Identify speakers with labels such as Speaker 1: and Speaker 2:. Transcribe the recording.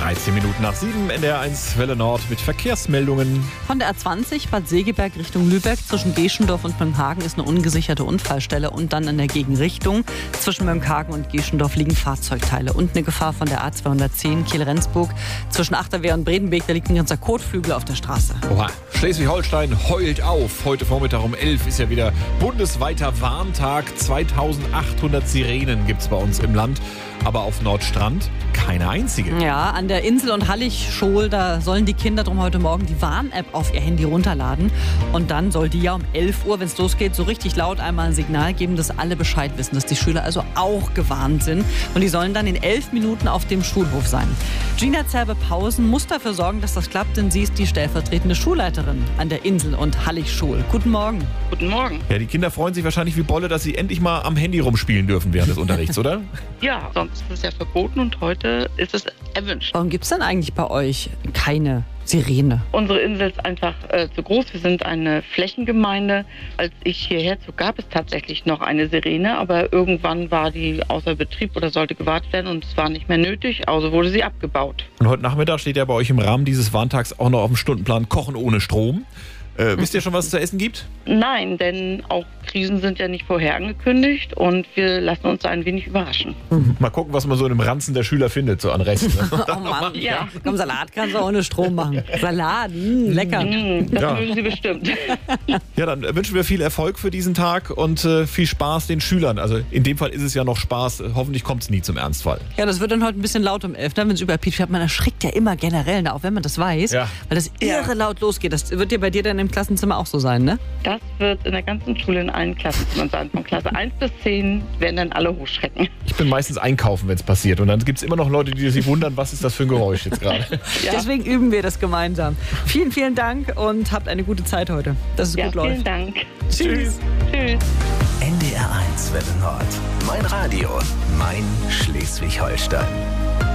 Speaker 1: 13 Minuten nach 7, NDR1 Welle Nord mit Verkehrsmeldungen.
Speaker 2: Von der A20 Bad Segeberg Richtung Lübeck zwischen Geschendorf und Mönchhagen ist eine ungesicherte Unfallstelle und dann in der Gegenrichtung. Zwischen Mönchhagen und Geschendorf liegen Fahrzeugteile und eine Gefahr von der A210 Kiel-Rendsburg. Zwischen Achterwehr und Bredenbeek, da liegt ein ganzer Kotflügel auf der Straße.
Speaker 1: Oha. Schleswig-Holstein heult auf. Heute Vormittag um 11 ist ja wieder bundesweiter Warntag. 2800 Sirenen gibt es bei uns im Land. Aber auf Nordstrand keine einzige.
Speaker 2: Ja, an der Insel- und Hallig-Schol, da sollen die Kinder drum heute Morgen die Warn-App auf ihr Handy runterladen. Und dann soll die ja um 11 Uhr, wenn es losgeht, so richtig laut einmal ein Signal geben, dass alle Bescheid wissen, dass die Schüler also auch gewarnt sind. Und die sollen dann in 11 Minuten auf dem Schulhof sein. Gina Zerbe-Pausen muss dafür sorgen, dass das klappt, denn sie ist die stellvertretende Schulleiterin an der Insel- und Hallig-Schol. Guten Morgen.
Speaker 3: Guten Morgen.
Speaker 1: Ja, die Kinder freuen sich wahrscheinlich wie Bolle, dass sie endlich mal am Handy rumspielen dürfen während des Unterrichts, oder?
Speaker 3: Ja, sonst ist es ja verboten und heute ist es erwünscht.
Speaker 2: Warum gibt es denn eigentlich bei euch keine Sirene?
Speaker 3: Unsere Insel ist einfach zu groß. Wir sind eine Flächengemeinde. Als ich hierher zog, gab es tatsächlich noch eine Sirene, aber irgendwann war die außer Betrieb oder sollte gewartet werden und es war nicht mehr nötig, also wurde sie abgebaut.
Speaker 1: Und heute Nachmittag steht ja bei euch im Rahmen dieses Warntags auch noch auf dem Stundenplan Kochen ohne Strom. Wisst ihr schon, was es zu essen gibt?
Speaker 3: Nein, denn auch Krisen sind ja nicht vorher angekündigt und wir lassen uns da ein wenig überraschen.
Speaker 1: Mal gucken, was man so in dem Ranzen der Schüler findet, so an Resten.
Speaker 2: Oh Mann,
Speaker 3: Ja.
Speaker 2: Komm, Salat kannst du ohne Strom machen. Salat, lecker.
Speaker 3: Das
Speaker 1: Ja.
Speaker 3: mögen Sie bestimmt.
Speaker 1: Ja, dann wünschen wir viel Erfolg für diesen Tag und viel Spaß den Schülern. Also in dem Fall ist es ja noch Spaß. Hoffentlich kommt es nie zum Ernstfall.
Speaker 2: Ja, das wird dann heute ein bisschen laut um 11, wenn es überpietscht. Man erschrickt ja immer generell, auch wenn man das weiß,
Speaker 1: Ja.
Speaker 2: weil das irre laut losgeht. Das wird dir bei dir dann im Klassenzimmer auch so sein, ne?
Speaker 3: Das wird in der ganzen Schule in allen Klassenzimmern sein. Von Klasse 1 bis 10 werden dann alle hochschrecken.
Speaker 1: Ich bin meistens einkaufen, wenn es passiert. Und dann gibt es immer noch Leute, die sich wundern, was ist das für ein Geräusch jetzt gerade.
Speaker 3: Ja.
Speaker 2: Deswegen üben wir das gemeinsam. Vielen, vielen Dank und habt eine gute Zeit heute, dass es
Speaker 3: Ja,
Speaker 2: gut
Speaker 3: vielen
Speaker 2: läuft.
Speaker 3: Dank.
Speaker 1: Tschüss.
Speaker 3: Tschüss.
Speaker 4: NDR1 Welle Nord. Mein Radio, mein Schleswig-Holstein.